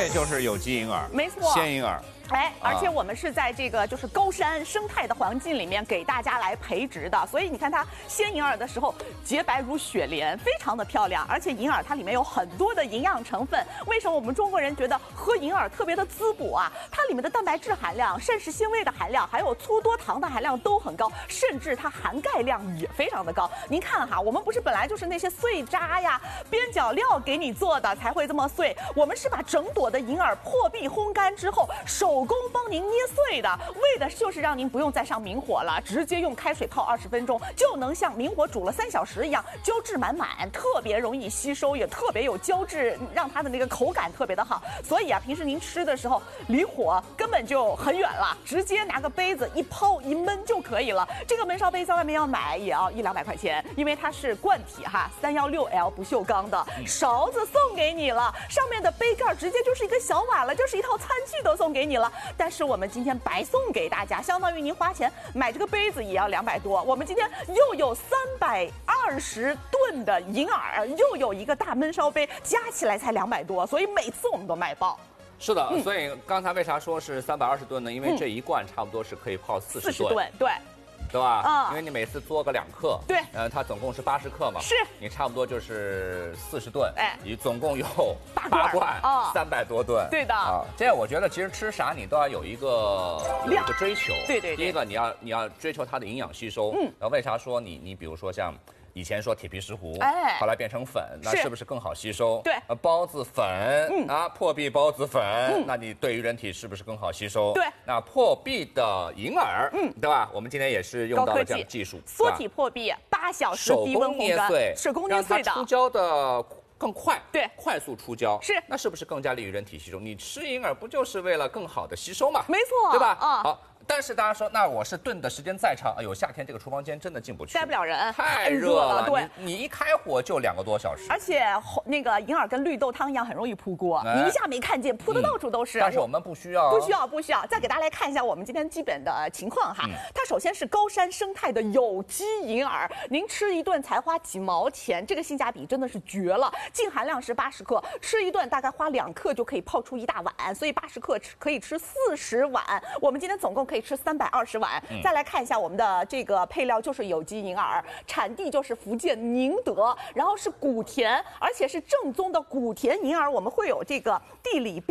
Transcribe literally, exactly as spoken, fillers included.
这就是有机银耳， 没错， 鲜银耳。 哎，而且我们是在这个就是高山生态的环境里面给大家来培植的，所以你看它鲜银耳的时候洁白如雪莲，非常的漂亮。而且银耳它里面有很多的营养成分，为什么我们中国人觉得喝银耳特别的滋补啊？它里面的蛋白质含量、膳食纤维的含量，还有粗多糖的含量都很高，甚至它含钙量也非常的高。您看哈，我们不是本来就是那些碎渣呀、边角料给你做的才会这么碎，我们是把整朵的银耳破壁烘干之后手。 手工帮您捏碎的，为的就是让您不用再上明火了，直接用开水泡二十分钟，就能像明火煮了三小时一样，胶质满满，特别容易吸收，也特别有胶质，让它的那个口感特别的好。所以啊，平时您吃的时候离火根本就很远了，直接拿个杯子一泡一焖就可以了。这个焖烧杯在外面要买也要一两百块钱，因为它是罐体哈，三幺六 L 不锈钢的，勺子送给你了，上面的杯盖直接就是一个小碗了，就是一套餐具都送给你了。 但是我们今天白送给大家，相当于您花钱买这个杯子也要两百多。我们今天又有三百二十吨的银耳，又有一个大焖烧杯，加起来才两百多，所以每次我们都卖爆。 是的，嗯、所以刚才为啥说是三百二十吨呢？因为这一罐差不多是可以泡四十吨， 对。 对吧？ 嗯， 因为你每次嘬个两克， 对， 呃，它总共是八十克嘛， 是， 你差不多就是四十吨， 哎， 你总共有八八罐， 啊， 三百多吨， 对的啊。这样我觉得其实吃啥你都要有一个有一个追求， 对对。 第一个你要你要追求它的营养吸收，嗯，然后为啥说你你比如说像。 以前说铁皮石斛，哎，后来变成粉，那是不是更好吸收？ 对， 呃，孢子粉，嗯啊，破壁孢子粉，嗯，那你对于人体是不是更好吸收？ 对， 那破壁的银耳，嗯，对吧？我们今天也是用到了这样的技术， 缩体破壁，八小时低温烘干，手工捏碎的， 让它出胶的更快， 对， 快速出胶， 是， 那是不是更加利于人体吸收？你吃银耳不就是为了更好的吸收嘛？ 没错， 对吧？ 啊， 好。 但是大家说，那我是炖的时间再长，哎呦，夏天这个厨房间真的进不去， 待不了人， 太热了。 对， 你, 你一开火就两个多小时， 而且那个银耳跟绿豆汤一样，很容易扑锅，哎、你一下没看见，扑的到处都是。 嗯、但是我们不需要， 不需要，不需要。再给大家来看一下我们今天基本的情况哈。嗯、它首先是高山生态的有机银耳，您吃一顿才花几毛钱，这个性价比真的是绝了。净含量是八十克，吃一顿大概花两克就可以泡出一大碗，所以八十克吃可以吃四十碗。我们今天总共可以吃三百二十。 碗，再来看一下我们的这个配料，就是有机银耳，产地就是福建宁德，然后是古田，而且是正宗的古田银耳，我们会有这个地理。